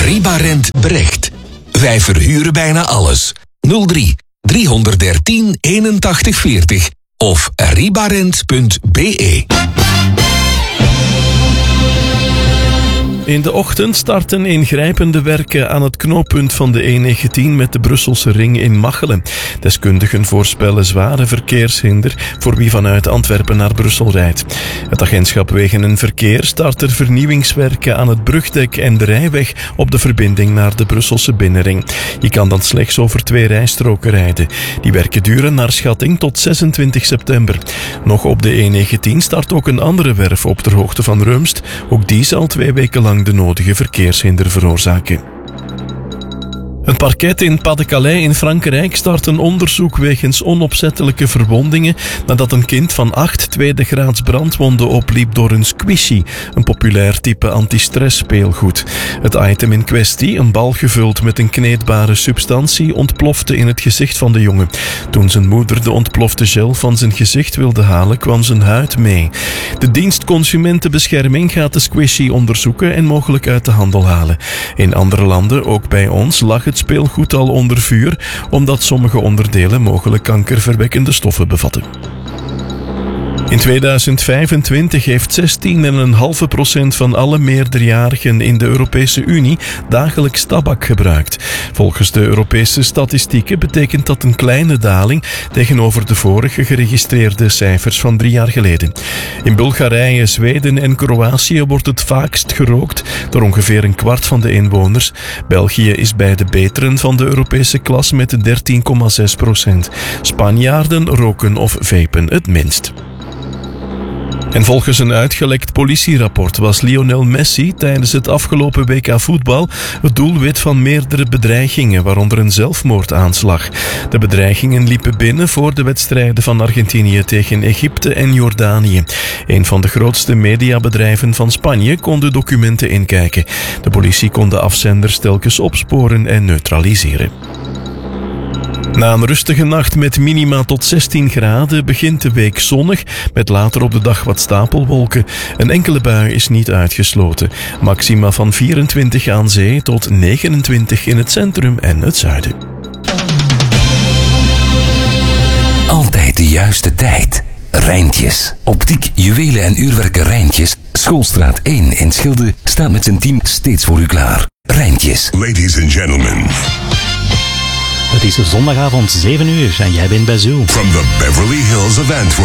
Ribarent Brecht. Wij verhuren bijna alles. 03 313 81 40 of ribarent.be. In de ochtend starten ingrijpende werken aan het knooppunt van de E19 met de Brusselse ring in Machelen. Deskundigen voorspellen zware verkeershinder voor wie vanuit Antwerpen naar Brussel rijdt. Het agentschap Wegen en Verkeer start er vernieuwingswerken aan het brugdek en de rijweg op de verbinding naar de Brusselse binnenring. Je kan dan slechts over 2 rijstroken rijden. Die werken duren naar schatting tot 26 september. Nog op de E19 start ook een andere werf op ter hoogte van Reumst. Ook die zal 2 weken lang de nodige verkeershinder veroorzaken. Het parket in Pas-de-Calais in Frankrijk start een onderzoek wegens onopzettelijke verwondingen nadat een kind van 8 tweede graads brandwonden opliep door een squishy, een populair type antistress speelgoed. Het item in kwestie, een bal gevuld met een kneedbare substantie, ontplofte in het gezicht van de jongen. Toen zijn moeder de ontplofte gel van zijn gezicht wilde halen, kwam zijn huid mee. De dienst Consumentenbescherming gaat de squishy onderzoeken en mogelijk uit de handel halen. In andere landen, ook bij ons, lag het speelgoed al onder vuur, omdat sommige onderdelen mogelijk kankerverwekkende stoffen bevatten. In 2025 heeft 16,5% van alle meerderjarigen in de Europese Unie dagelijks tabak gebruikt. Volgens de Europese statistieken betekent dat een kleine daling tegenover de vorige geregistreerde cijfers van 3 jaar geleden. In Bulgarije, Zweden en Kroatië wordt het vaakst gerookt door ongeveer een kwart van de inwoners. België is bij de beteren van de Europese klas met 13,6%. Spanjaarden roken of vapen het minst. En volgens een uitgelekt politierapport was Lionel Messi tijdens het afgelopen WK voetbal het doelwit van meerdere bedreigingen, waaronder een zelfmoordaanslag. De bedreigingen liepen binnen voor de wedstrijden van Argentinië tegen Egypte en Jordanië. Een van de grootste mediabedrijven van Spanje kon de documenten inkijken. De politie kon de afzenders telkens opsporen en neutraliseren. Na een rustige nacht met minima tot 16 graden begint de week zonnig, met later op de dag wat stapelwolken. Een enkele bui is niet uitgesloten. Maxima van 24 aan zee tot 29 in het centrum en het zuiden. Altijd de juiste tijd. Rijntjes. Optiek, juwelen en uurwerken Rijntjes. Schoolstraat 1 in Schilde staat met zijn team steeds voor u klaar. Rijntjes. Ladies and gentlemen. Het is zondagavond 7 uur en jij bent bij Zoo. From the Beverly Hills of Antwerp.